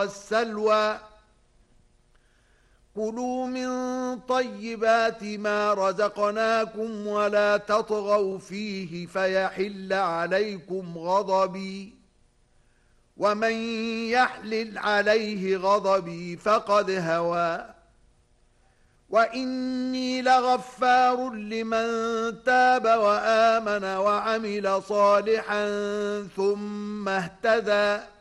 والسلوى كلوا من طيبات ما رزقناكم ولا تطغوا فيه فيحل عليكم غضبي ومن يحلل عليه غضبي فقد هوى وإني لغفار لمن تاب وآمن وعمل صالحا ثم اهتدى